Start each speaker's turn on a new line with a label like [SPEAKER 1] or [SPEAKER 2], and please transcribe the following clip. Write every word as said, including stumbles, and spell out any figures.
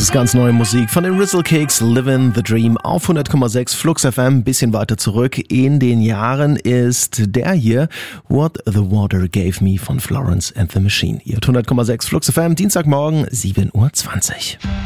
[SPEAKER 1] ist ganz neue Musik von den Rizzle-Kicks, Livin' the Dream auf hundert Komma sechs Flux F M. Ein bisschen weiter zurück in den Jahren ist der hier, What the Water Gave Me von Florence and the Machine. Ihr hört hundert Komma sechs Flux F M, Dienstagmorgen, sieben Uhr zwanzig.